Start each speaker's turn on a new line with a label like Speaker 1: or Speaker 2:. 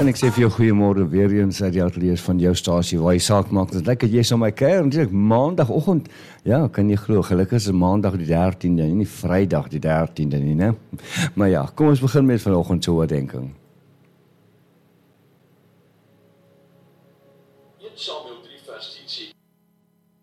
Speaker 1: En ek sê vir jou goeiemôre weer eens uit die ateljee van jou stasie waar jy saak maak. Dit lekker jy is op my kuier natuurlik maandagooggend. Ja, kan jy glo, gelukkig is dit maandag die 13de, nie Vrydag die 13de nie, né? Maar ja, kom ons begin met vanoggend se oordeenking.
Speaker 2: 1 Samuel 3 vers 10 sê,